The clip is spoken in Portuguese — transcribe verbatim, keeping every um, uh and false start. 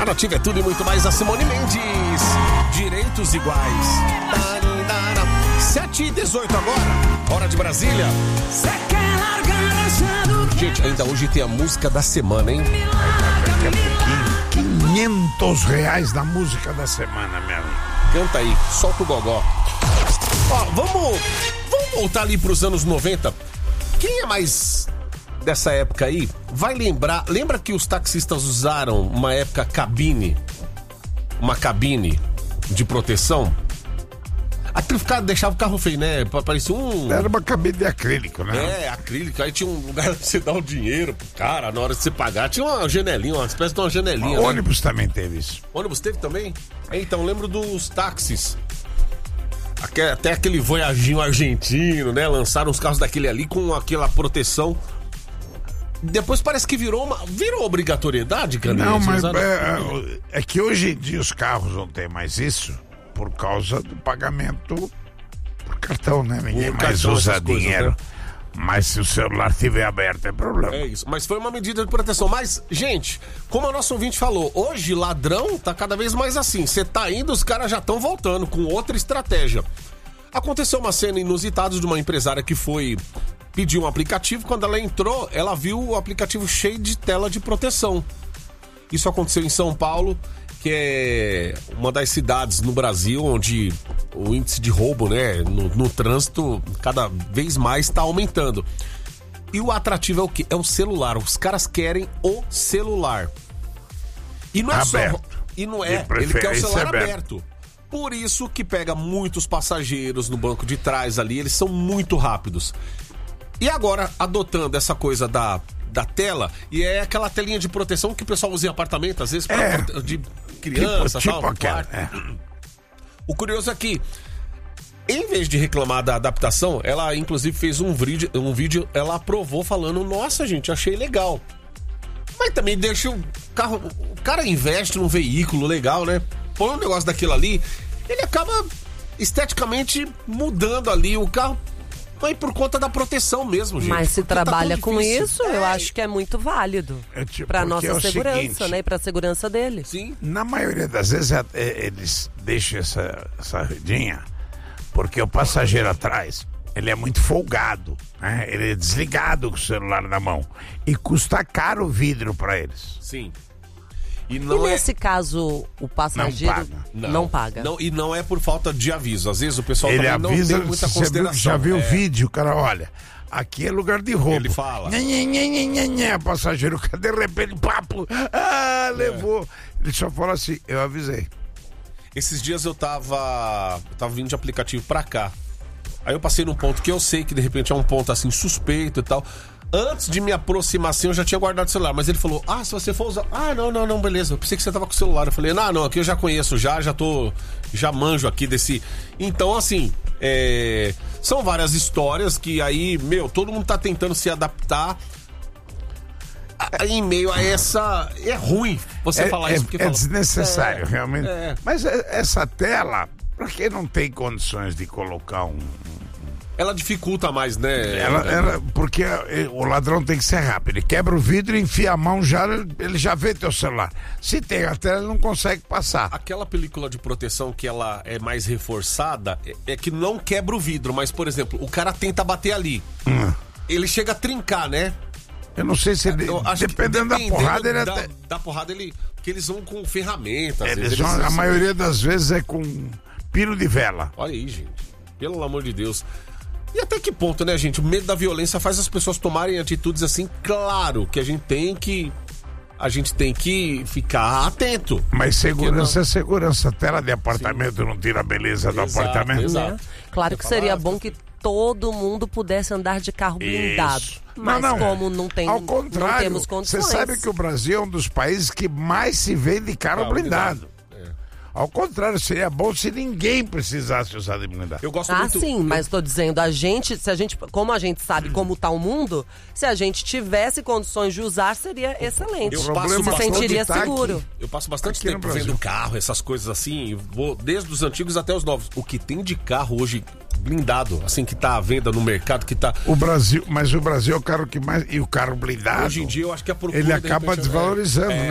Atrativa é tudo e muito mais. A Simone Mendes, direitos iguais. sete e dezoito agora, hora de Brasília. Gente, ainda hoje tem a música da semana, hein? quinhentos reais da música da semana, meu amigo. Canta aí, solta o gogó. Ó, vamos, vamos voltar ali pros anos noventa. Quem é mais dessa época aí vai lembrar. Lembra que os taxistas usaram uma época cabine? Uma cabine de proteção? Aquilo ficava, deixava o carro feio, né? Parecia um... Era uma cabine de acrílico, né? É, acrílico. Aí tinha um lugar pra você dar o dinheiro pro cara, na hora de você pagar. Tinha uma janelinha, uma espécie de uma janelinha. O né? ônibus também teve isso. O ônibus teve também? Então, lembro dos táxis. Até aquele Voyaginho argentino, né? Lançaram os carros daquele ali com aquela proteção. Depois parece que virou uma... Virou obrigatoriedade, Canete? Não, mas é, é que hoje em dia os carros não tem mais isso por causa do pagamento por cartão, né? Ninguém mais usa dinheiro. Coisas, né? Mas se o celular estiver aberto, é problema. É isso, mas foi uma medida de proteção. Mas, gente, como o nosso ouvinte falou, hoje ladrão tá cada vez mais assim. Você tá indo, os caras já estão voltando com outra estratégia. Aconteceu uma cena inusitada de uma empresária que foi pedir um aplicativo. Quando ela entrou, ela viu o aplicativo cheio de tela de proteção. Isso aconteceu em São Paulo, que é uma das cidades no Brasil onde o índice de roubo, né, no, no trânsito cada vez mais está aumentando. E o atrativo é o quê? É o celular. Os caras querem o celular. E não é aberto. só... E não é, ele quer o celular aberto. aberto. Por isso que pega muitos passageiros no banco de trás ali, eles são muito rápidos. E agora, adotando essa coisa da... da tela, e é aquela telinha de proteção que o pessoal usa em apartamento, às vezes, pra, é, de criança, tipo, tal, tipo aquela, é. O curioso é que, em vez de reclamar da adaptação, ela inclusive fez um vídeo, um vídeo, ela aprovou falando, nossa, gente, achei legal. Mas também deixa o carro, o cara investe num veículo legal, né? Põe um negócio daquilo ali, ele acaba esteticamente mudando ali o carro. Mas por conta da proteção mesmo, gente. Mas se trabalha tá com isso, é. eu acho que é muito válido. É tipo, pra nossa é segurança, seguinte, né? E pra segurança dele. Sim. Na maioria das vezes é, é, eles deixam essa, essa redinha porque o passageiro atrás, ele é muito folgado, né? Ele é desligado com o celular na mão. E custa caro o vidro pra eles. Sim. E, e nesse é... caso, o passageiro não paga. Não, não paga. Não, e não é por falta de aviso. Às vezes o pessoal ele também avisa, não tem muita consideração. Já viu o é. vídeo, o cara, olha, aqui é lugar de roubo. Ele fala. Nhê, nhê, nhê, nhê, nhê, passageiro, de repente, papo, ah, levou. É. Ele só fala assim, eu avisei. Esses dias eu tava, eu tava vindo de aplicativo pra cá. Aí eu passei num ponto que eu sei que de repente é um ponto assim suspeito e tal. Antes de me aproximar assim, eu já tinha guardado o celular. Mas ele falou, ah, se você for usar... Ah, não, não, não, beleza. Eu pensei que você tava com o celular. Eu falei, não, não, aqui eu já conheço, já, já tô... Já manjo aqui desse... Então, assim, é... são várias histórias que aí, meu, todo mundo tá tentando se adaptar a, em meio a essa... É ruim você é, falar é, isso. Porque é fala... desnecessário, é, realmente. É. Mas essa tela, pra quem não tem condições de colocar um... Ela dificulta mais, né? Ela, ela, porque o ladrão tem que ser rápido. Ele quebra o vidro, enfia a mão, já, ele já vê teu celular. Se tem a tela, ele não consegue passar. Aquela película de proteção que ela é mais reforçada é, é que não quebra o vidro, mas, por exemplo, o cara tenta bater ali. Hum. Ele chega a trincar, né? Eu não sei se ele, dependendo, dependendo da porrada, ele da, até... da porrada, ele... Porque eles vão com ferramentas. Eles eles vão, eles, a maioria das vezes é com pino de vela. Olha aí, gente. Pelo amor de Deus. E até que ponto, né, gente? O medo da violência faz as pessoas tomarem atitudes assim. Claro que a gente tem que... A gente tem que ficar atento. Mas segurança não... é segurança. Tela de apartamento Sim. não tira a beleza do exato, apartamento. Exato. É. Claro que seria bom que todo mundo pudesse andar de carro blindado. Isso. Mas não, não. como não, tem, Ao contrário, não temos condições... Você sabe que o Brasil é um dos países que mais se vende carro, carro blindado. blindado. Ao contrário, seria bom se ninguém precisasse usar de blindado. Eu gosto ah, muito... sim, mas tô dizendo, a gente, se a gente, como a gente sabe hum. como tá o mundo, se a gente tivesse condições de usar, seria excelente. Eu passo se sentiria seguro. Aqui. Eu passo bastante aqui tempo vendo carro, essas coisas assim, vou desde os antigos até os novos. O que tem de carro hoje blindado, assim, que tá à venda no mercado, que tá... O Brasil, mas o Brasil é o carro que mais... E o carro blindado... Hoje em dia eu acho que a procura... Ele acaba de repente, desvalorizando, é, né?